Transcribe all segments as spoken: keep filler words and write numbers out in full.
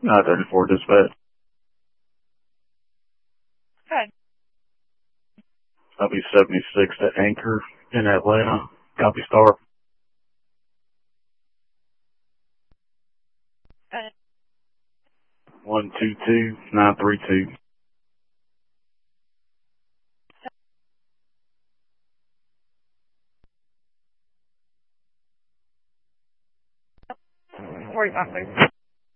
nine thirty-four dispatch. Good. I'll be seventy-six to Anchor in Atlanta. Copy star. Good. one two two nine three two. forty-five, please.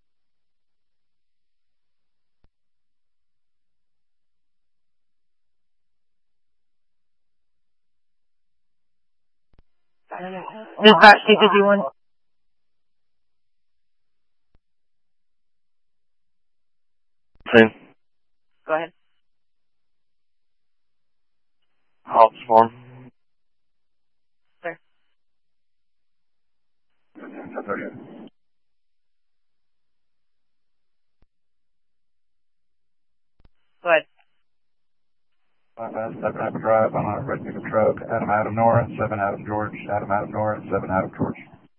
Dispatch C fifty-one. Same. Go ahead. Hobbs Farm. Sir. Go ahead. Five Fast, seven Apple Drive, I'm on a red pickup truck. Adam Adam Nora, seven Adam George. Adam Adam Nora, seven Adam George.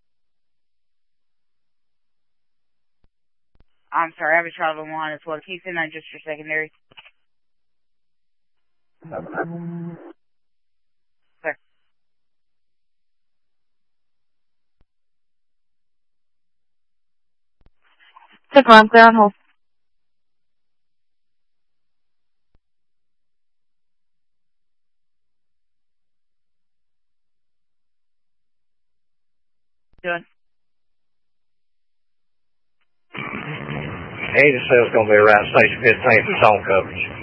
I'm sorry, I have a child on the line as well. Can you send that just your secondary? Seven Adam. Sir. Six one, clear on hold. Doing. He just said it's going to be around Station fifteen for zone coverage.